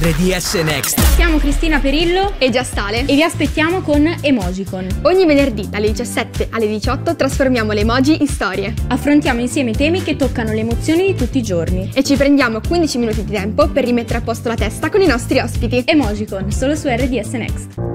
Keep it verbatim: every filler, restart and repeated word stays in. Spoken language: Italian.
R D S Next. Siamo Cristina Perillo e Giastale e vi aspettiamo con Emojicon. Ogni venerdì dalle diciassette alle diciotto trasformiamo le emoji in storie. Affrontiamo insieme temi che toccano le emozioni di tutti i giorni e ci prendiamo quindici minuti di tempo per rimettere a posto la testa con i nostri ospiti. Emojicon, solo su R D S Next.